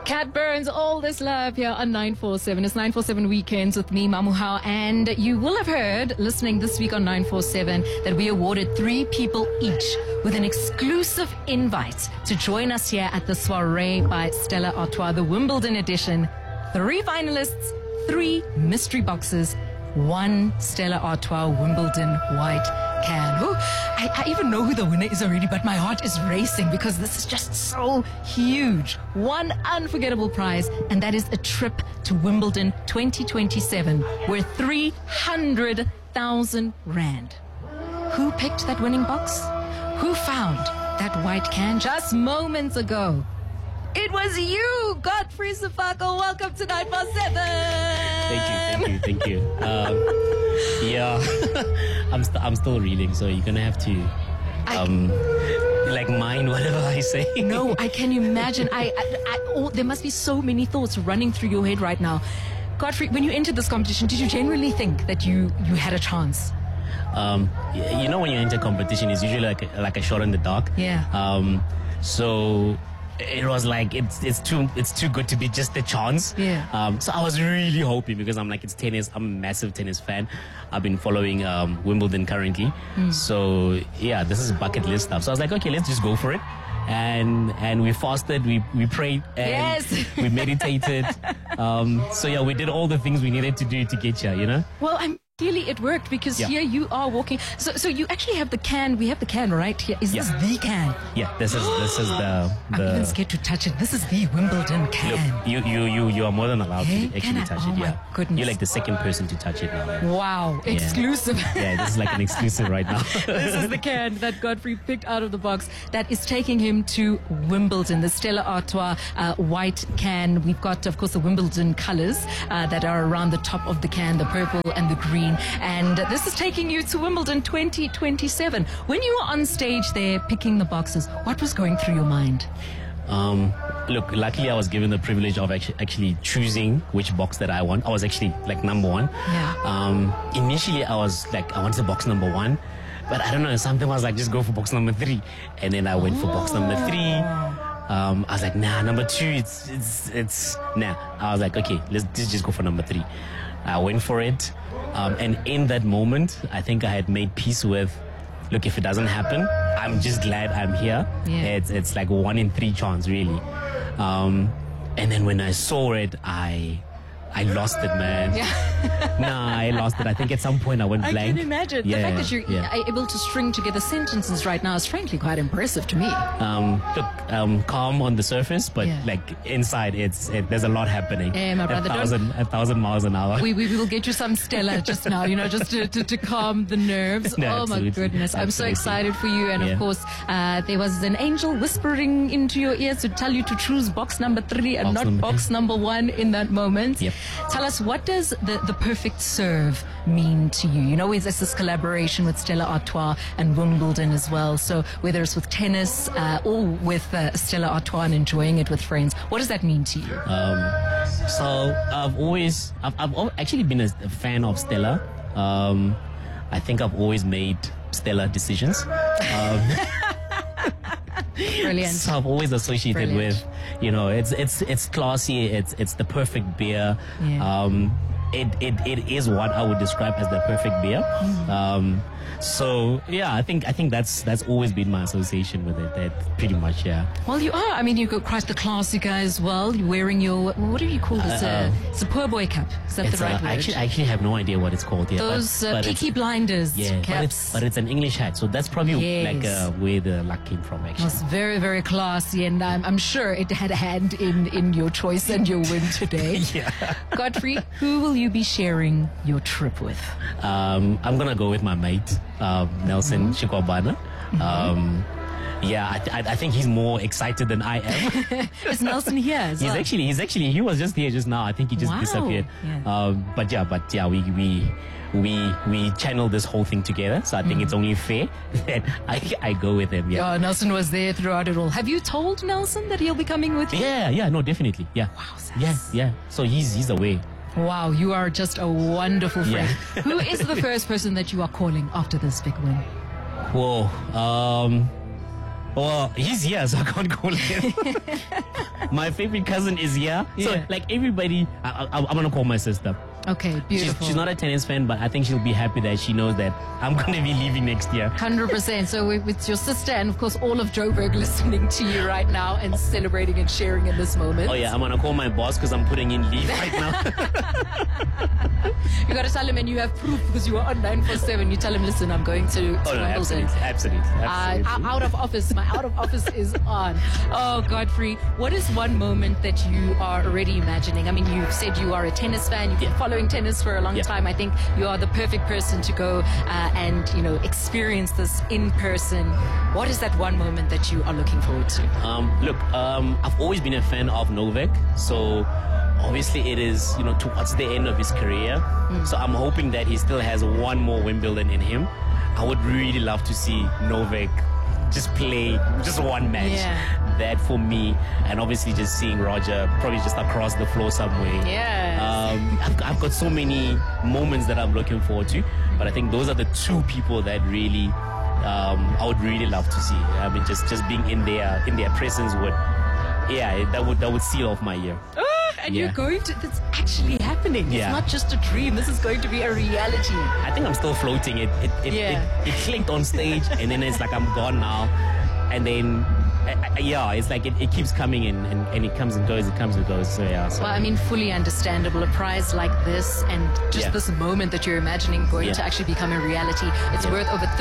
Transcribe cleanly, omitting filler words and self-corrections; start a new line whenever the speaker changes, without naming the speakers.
Cat Burns, all this love here on 947. It's 947 Weekends with me, Mamuhao. And you will have heard, listening this week on 947, that we awarded 3 people each with an exclusive invite to join us here at the soiree by Stella Artois, the Wimbledon edition. 3 finalists, 3 mystery boxes, 1 Stella Artois Wimbledon white can. Ooh, I even know who the winner is already, but my heart is racing because this is just so huge. 1 unforgettable prize, and that is a trip to Wimbledon 2027 worth 300,000 rand. Who picked that winning box? Who found that white can just moments ago? It was you, Godfrey Sefako. Welcome to 947.
Thank you. Yeah, I'm still reeling, so you're gonna have to mind whatever I say.
No, I can imagine. There must be so many thoughts running through your head right now. Godfrey, when you entered this competition, did you generally think that you had a chance?
You know, when you enter competition, it's usually like a shot in the dark.
Yeah.
So it was like it's too good to be just a chance.
Yeah.
So I was really hoping, because I'm like, it's tennis. I'm a massive tennis fan. I've been following Wimbledon currently. So yeah, this is bucket list stuff. So I was like, okay, let's just go for it. And we fasted, we prayed, and
yes.
we meditated. So yeah, we did all the things we needed to do to get here, you know?
Well, clearly it worked, because here you are walking. So you actually have the can. We have the can right here. Is this the can?
Yeah, this is the.
I'm even scared to touch it. This is the Wimbledon can.
Look, you are more than allowed to actually touch it.
Oh my goodness!
You're like the second person to touch it now.
Wow, exclusive.
Yeah, this is like an exclusive right now.
This is the can that Godfrey picked out of the box that is taking him to Wimbledon. The Stella Artois white can. We've got, of course, the Wimbledon colors that are around the top of the can, the purple and the green. And this is taking you to Wimbledon 2027. When you were on stage there picking the boxes, what was going through your mind?
Look, luckily I was given the privilege of actually choosing which box that I want. I was actually like number 1.
Yeah.
Initially I was like, I wanted box number 1, but I don't know, something was like, just go for box number 3. And then I went for box number 3. I was like, nah, number 2, it's nah. I was like, okay, let's just go for number 3. I went for it. And in that moment, I think I had made peace with, look, if it doesn't happen, I'm just glad I'm here.
Yeah.
It's like 1 in 3 chance, really. And then when I saw it, I lost it, man.
Yeah.
Nah, I lost it. I think at some point I went blank.
I can imagine. The fact that you're able to string together sentences right now is frankly quite impressive to me.
Look, calm on the surface, but like inside, there's a lot happening.
My brother,
1,000 miles an hour.
We will get you some Stella just now, you know, just to calm the nerves.
No,
oh my goodness.
Absolutely.
I'm so excited for you. And of course, there was an angel whispering into your ears to tell you to choose box number 3 and not box number 1 in that moment.
Yep.
Tell us, what does the perfect serve mean to you? You know, there's this collaboration with Stella Artois and Wimbledon as well. So whether it's with tennis or with Stella Artois and enjoying it with friends, what does that mean to you?
So I've actually been a fan of Stella. I think I've always made Stella decisions.
Brilliant.
So I've always associated with, you know, it's classy, it's the perfect beer.
Yeah.
It is what I would describe as the perfect beer. So yeah, I think that's always been my association with it. That pretty much, yeah.
Well, you are. I mean, you've got quite the classy guy as well. You're wearing your, what do you call this? It's a poor boy cap. Is that the right word?
I actually have no idea what it's called yet.
Those Peaky Blinders caps.
But it's an English hat, so that's probably like where the luck came from. Actually,
it's very, very classy, and I'm sure it had a hand in your choice and your win today.
Yeah.
Godfrey, who will you be sharing your trip with?
I'm gonna go with my mate, Nelson Chikwabana. I think he's more excited than I am.
Is Nelson here?
He's actually he was just here just now. I think he just disappeared.
Yeah.
But we channeled this whole thing together. So I think it's only fair that I go with him. Yeah.
Oh, Nelson was there throughout it all. Have you told Nelson that he'll be coming with you?
Yeah, no, definitely. Yeah.
Wow.
Yeah. So he's away.
Wow, you are just a wonderful friend. Who is the first person that you are calling after this big win?
Whoa. Well, he's here, so I can't call him. My favorite cousin is here. So,
Yeah.
like everybody, I'm going to call my sister.
Okay, beautiful.
She's not a tennis fan, but I think she'll be happy that she knows that I'm going to be leaving next year.
100%. So with your sister and of course all of Joburg listening to you right now and celebrating and sharing in this moment.
Oh yeah, I'm going to call my boss because I'm putting in leave right now.
You got to tell him, and you have proof because you are on 947. You tell him, listen, I'm going to Wimbledon.
Absolutely.
Out of office. My out of office is on. Oh, Godfrey, what is one moment that you are already imagining? I mean, you've said you are a tennis fan. You've been following tennis for a long time. I think you are the perfect person to go and, experience this in person. What is that one moment that you are looking forward to?
Look, I've always been a fan of Novak. So obviously it is, towards the end of his career. So I'm hoping that he still has one more Wimbledon in him. I would really love to see Novak just play just one match.
Yeah.
That for me, and obviously just seeing Roger probably just across the floor somewhere.
Yes.
I've got so many moments that I'm looking forward to, but I think those are the two people that really I would really love to see. I mean, just being in their presence would, that would seal off my year.
And you're going to, that's actually happening.
Yeah.
It's not just a dream. This is going to be a reality.
I think I'm still floating. It clicked on stage, and then it's like I'm gone now, and then it's like it keeps coming in, and it comes and goes. It comes and goes. So yeah. So.
Well, I mean, fully understandable. A prize like this and just this moment that you're imagining going to actually become a reality. It's worth over